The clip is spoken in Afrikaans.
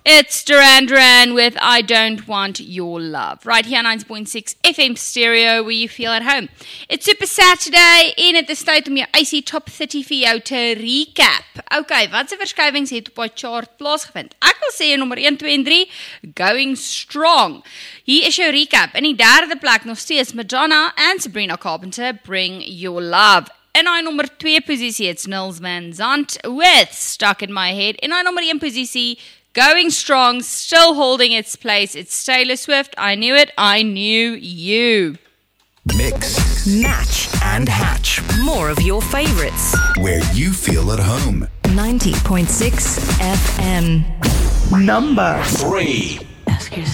It's Duran Duran with I Don't Want Your Love. Right here on 90.6 FM Stereo, where you feel at home. It's Super Saturday en het is tyd om jou IC Top 30 vir jou te recap. Okay, wat se verskywings het op die chart plaasgevind? Ek wil sê nommer 1, 2 en 3, going strong. Hier is jou recap. In die derde plek nog steeds Madonna en Sabrina Carpenter, Bring Your Love. In our nummer 2 posisie, it's Nils Van Zandt with Stuck in My Head. In our nummer 1 posisie, going strong, still holding its place, it's Taylor Swift. I Knew It, I Knew You. Mix, match, and hatch. More of your favorites. Where you feel at home. 90.6 FM. Number 3.